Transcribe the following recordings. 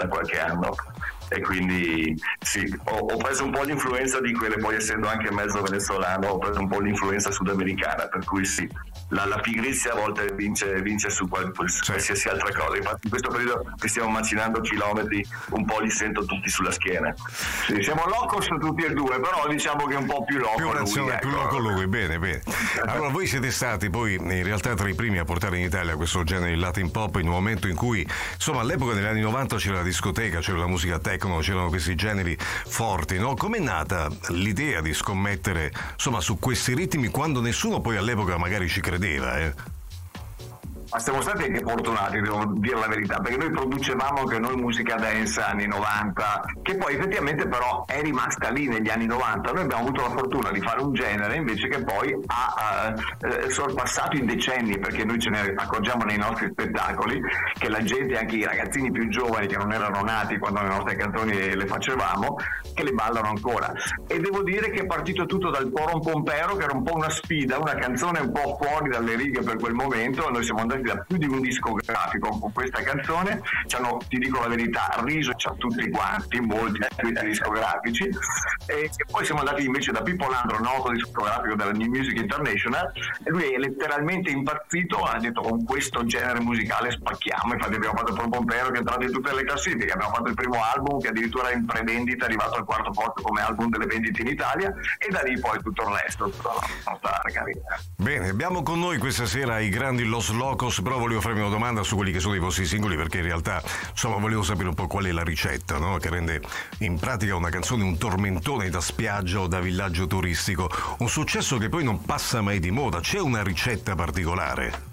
da qualche anno, e quindi sì, ho preso un po' l'influenza di quelle, poi essendo anche mezzo venezuelano ho preso un po' l'influenza sudamericana, per cui sì, la pigrizia a volte vince su qualsiasi altra cosa. Infatti in questo periodo che stiamo macinando chilometri un po' li sento tutti sulla schiena. Sì, siamo locos tutti e due, però diciamo che è un po' più loco più loco lui, bene. Allora voi siete stati poi in realtà tra i primi a portare in Italia questo genere di Latin pop, in un momento in cui insomma all'epoca negli anni 90 c'era la discoteca, c'era la musica techno, c'erano questi generi forti, no? Com'è nata l'idea di scommettere insomma su questi ritmi quando nessuno poi all'epoca magari ci credeva? Ma siamo stati anche fortunati, devo dire la verità, perché noi producevamo anche noi musica dance anni 90, che poi effettivamente però è rimasta lì negli anni 90. Noi abbiamo avuto la fortuna di fare un genere invece che poi ha sorpassato i decenni, perché noi ce ne accorgiamo nei nostri spettacoli che la gente, anche i ragazzini più giovani che non erano nati quando le nostre canzoni le facevamo, che le ballano ancora. E devo dire che è partito tutto dal Poron Pompero, che era un po' una sfida, una canzone un po' fuori dalle righe per quel momento. Noi siamo andati da più di un discografico con questa canzone, ci hanno, ti dico la verità, riso tutti quanti, molti discografici, e poi siamo andati invece da Pippo Landro, noto discografico della New Music International, e lui è letteralmente impazzito, ha detto con questo genere musicale spacchiamo. Infatti abbiamo fatto Poron Pompero che è entrato in tutte le classifiche, abbiamo fatto il primo album che addirittura è in prevendita, è arrivato al quarto posto come album delle vendite in Italia, e da lì poi tutto il resto, tutta la nostra carriera. Bene, abbiamo con noi questa sera i grandi Los Locos, però volevo farmi una domanda su quelli che sono i vostri singoli, perché in realtà insomma volevo sapere un po' qual è la ricetta, no? Che rende in pratica una canzone un tormentone da spiaggia o da villaggio turistico, un successo che poi non passa mai di moda. C'è una ricetta particolare?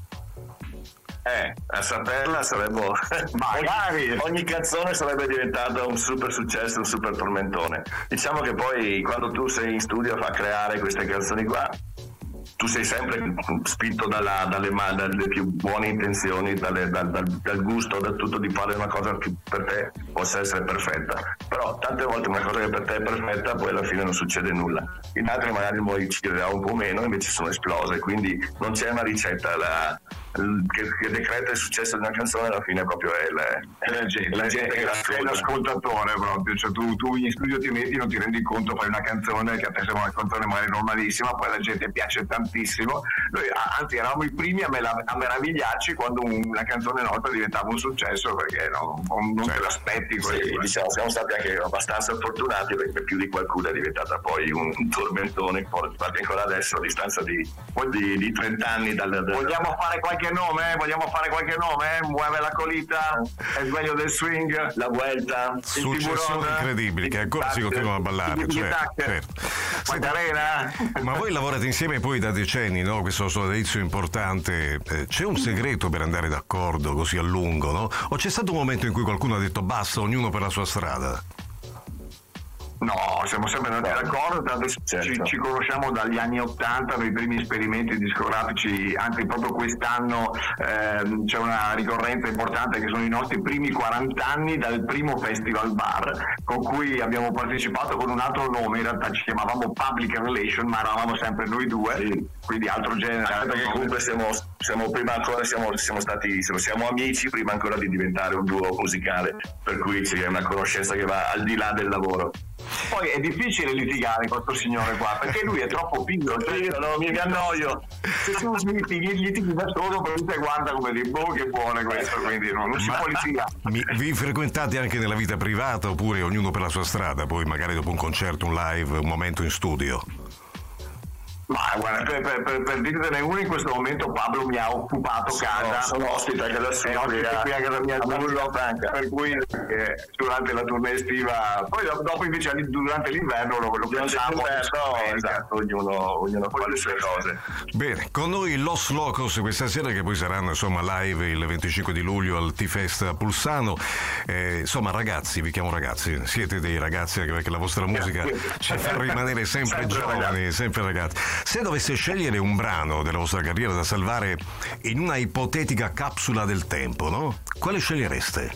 A saperla sarebbe magari ogni canzone sarebbe diventata un super successo, un super tormentone. Diciamo che poi quando tu sei in studio a creare queste canzoni qua, tu sei sempre spinto dalle più buone intenzioni, dal gusto, da tutto, di fare una cosa che per te possa essere perfetta. Però tante volte una cosa che per te è perfetta poi alla fine non succede nulla. In altre magari poi ci crederà un po' meno, invece sono esplose, quindi non c'è una ricetta. Che decreta il successo di una canzone alla fine proprio è la gente che è l'ascoltatore proprio. Cioè tu in studio ti metti, non ti rendi conto, fai una canzone che a te sembra una canzone magari normalissima, poi la gente piace tantissimo. Noi anzi eravamo i primi a meravigliarci quando una canzone nostra diventava un successo, perché non te l'aspetti. Sì, diciamo, siamo stati anche abbastanza fortunati, perché per più di qualcuno è diventata poi un tormentone, infatti ancora adesso a distanza di 30 anni Vogliamo fare qualche nome? Muove la colita, è sveglio del swing, la vuelta, successoni incredibili che ancora si continuano a ballare, certo. Ma voi lavorate insieme poi da decenni, no? Questo sodalizio importante, c'è un segreto per andare d'accordo così a lungo, no? O c'è stato un momento in cui qualcuno ha detto basta, ognuno per la sua strada? No, siamo sempre andati d'accordo, tanto certo. ci conosciamo dagli anni 80, nei primi esperimenti discografici, anche proprio quest'anno c'è una ricorrenza importante che sono i nostri primi 40 anni dal primo Festival Bar, con cui abbiamo partecipato con un altro nome, in realtà ci chiamavamo Public Relation, ma eravamo sempre noi due, sì. Quindi altro genere. Perché comunque siamo prima ancora siamo amici prima ancora di diventare un duo musicale, per cui c'è una conoscenza che va al di là del lavoro. Poi è difficile litigare con questo signore qua, perché lui è troppo piccolo, mi annoio. Se tu litighi da solo, però te guarda come di che buono questo, quindi non si può litigare. Vi frequentate anche nella vita privata, oppure ognuno per la sua strada, poi magari dopo un concerto, un live, un momento in studio? Ma guarda, per dirtene uno, in questo momento Pablo mi ha occupato casa. Sono ospite anche adesso qui a casa mia, per cui durante la tournée estiva, poi dopo invece durante l'inverno lo facciamo. Esatto, ognuno fa le sue cose. Bene, con noi Los Locos questa sera, che poi saranno insomma live il 25 di luglio al T-Fest a Pulsano. Insomma ragazzi, vi chiamo ragazzi, siete dei ragazzi, anche perché la vostra musica ci fa rimanere sempre giovani, sempre ragazzi. Se dovesse scegliere un brano della vostra carriera da salvare in una ipotetica capsula del tempo, no? Quale scegliereste?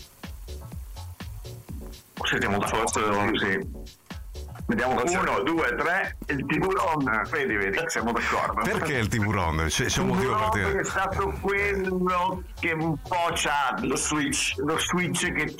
Siamo d'accordo, sì. Vediamo 1, 2, 3, il tiburon. Vedi, siamo d'accordo. Perché il tiburon? C'è un motivo per te? Perché è stato quello che un po' c'ha lo switch che